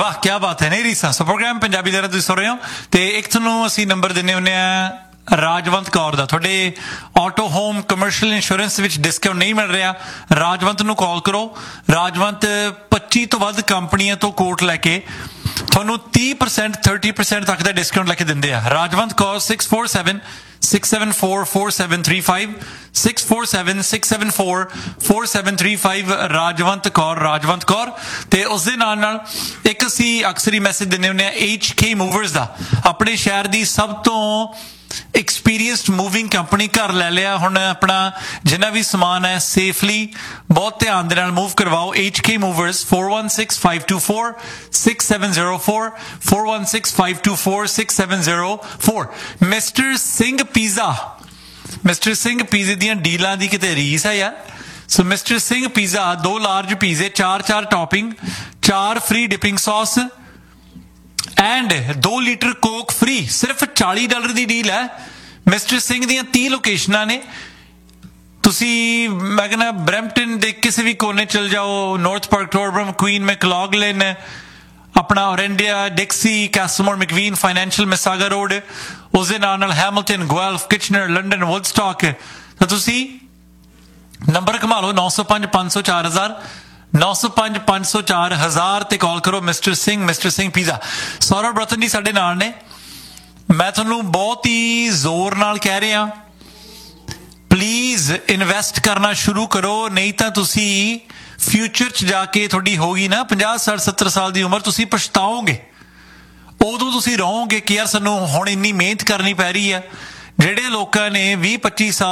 ਵਾਹ ਕੀ ਬਾਤ ਹੈ। ਨਹੀਂ ਰੀਸਾ ਸੋ ਪ੍ਰੋਗਰਾਮ ਪੰਜਾਬੀ ਦਾ ਤੁਸੀਂ ਸੁਣ ਰਹੇ ਹੋ ਤੇ ਇੱਕ ਤੁਹਾਨੂੰ ਅਸੀਂ ਨੰਬਰ ਦਿੰਦੇ ਹੁੰਦੇ ਆ ਰਾਜਵੰਤ ਕੌਰ ਦਾ। ਤੁਹਾਡੇ ਆਟੋ ਹੋਮ ਕਮਰਸ਼ੀਅਲ ਇੰਸ਼ੋਰੈਂਸ ਵਿੱਚ ਡਿਸਕਾਊਂਟ ਨਹੀਂ ਮਿਲ ਰਿਹਾ, ਰਾਜਵੰਤ ਨੂੰ ਕਾਲ ਕਰੋ। ਰਾਜਵੰਤ 25 ਤੋਂ ਵੱਧ ਕੰਪਨੀਆਂ ਤੋਂ ਕੋਟ ਲੈ ਕੇ ਤੁਹਾਨੂੰ 30% 30% ਤੱਕ ਦਾ ਡਿਸਕਾਊਂਟ ਲੈ ਕੇ ਦਿੰਦੇ ਆ। ਰਾਜਵੰਤ ਕੌਰ 647-674-4735 647-674-4735 ਰਾਜਵੰਤ ਕੌਰ। ਤੇ ਉਸ ਦੇ ਨਾਲ ਨਾਲ ਇੱਕ ਅਸੀਂ ਅਕਸਰ ਹੀ ਮੈਸੇਜ ਦਿੰਦੇ ਹੁੰਦੇ ਆ HK ਮੂਵਰਸ ਦਾ। ਆਪਣੇ ਸ਼ਹਿਰ ਦੀ ਸਭ ਤੋਂ ਐਕਸਪੀਰੀਅੰਸਡ ਮੂਵਿੰਗ ਕੰਪਨੀ ਘਰ ਲੈ ਲਿਆ। ਹੁਣ ਆਪਣਾ ਜਿੰਨਾ ਵੀ ਸਮਾਨ ਹੈ ਸੇਫਲੀ ਬਹੁਤ ਧਿਆਨ ਦੇ ਨਾਲ ਮੂਵ ਕਰਵਾਓ। HK movers 4165246704 4165246704। ਮਿਸਟਰ ਸਿੰਘ ਪੀਜ਼ੇ ਦੀਆਂ ਡੀਲਾਂ ਦੀ ਕਿਤੇ ਰੀਸ ਹੈ ਯਾਰ। ਸੋ ਮਿਸਟਰ ਸਿੰਘ ਪੀਜ਼ਾ 2 ਲਾਰਜ ਪੀਜ਼ੇ 4 topping 4 free dipping sauce and 2 litre Coke free. ਸਿਰਫ $40 ਦੀ ਡੀਲ ਹੈ। ਮਿਸਟਰ ਸਿੰਘ ਦੀਆਂ 30 ਲੋਕੇਸ਼ਨਾਂ ਨੇ। ਤੁਸੀਂ ਮੈਂ ਕਹਿੰਦਾ ਬਰੈਂਪਟਨ ਦੇ ਕਿਸੇ ਵੀ ਕੋਨੇ ਚਲ ਜਾਓ, ਨਾਰਥ ਪਾਰਕ, ਟੋਰਬਰਮ, ਕੁਈਨ, ਮੈਕਲੌਗਲਿਨ, ਆਪਣਾ ਔਰੇਂਡੀਆ, ਡਿਕਸੀ, ਕੈਸਲਮੋਰ, ਮੈਕਵੀਨ, ਫਾਈਨੈਂਸ਼ੀਅਲ, ਮਿਸਾਗਾ ਰੋਡ, ਉਸ ਦੇ ਨਾਲ ਹੈਮਿਲਟਨ, ਗੁਐਲਫ, ਕਿਚਨਰ, ਲੰਡਨ, ਵੁੱਡਸਟਾਕ। ਤਾਂ ਤੁਸੀਂ ਨੰਬਰ ਘੁਮਾ ਲਓ 905-504-1000 905-504-1000 ਤੇ ਕਾਲ ਕਰੋ। Mister Singh pizza. ਸੌਰਵ ਰਤਨ ਜੀ ਸਾਡੇ ਨਾਲ ਨੇ। ਮੈਂ ਤੁਹਾਨੂੰ ਬਹੁਤ ਹੀ ਜ਼ੋਰ ਨਾਲ ਕਹਿ ਰਿਹਾ ਪਲੀਜ਼ ਇਨਵੈਸਟ ਕਰਨਾ ਸ਼ੁਰੂ ਕਰੋ, ਨਹੀਂ ਤਾਂ ਤੁਸੀਂ ਫਿਊਚਰ 'ਚ ਜਾ ਕੇ ਤੁਹਾਡੀ ਹੋਗੀ ਨਾ 50, 60, 70 ਸਾਲ ਦੀ ਉਮਰ, ਤੁਸੀਂ ਪਛਤਾਓਗੇ। ਉਦੋਂ ਤੁਸੀਂ ਰਹੋਗੇ ਕਿ ਯਾਰ ਸਾਨੂੰ ਹੁਣ ਇੰਨੀ ਮਿਹਨਤ ਕਰਨੀ ਪੈ ਰਹੀ ਹੈ। ਜਿਹੜੇ ਲੋਕਾਂ ਨੇ 20-25 ਸਾਲ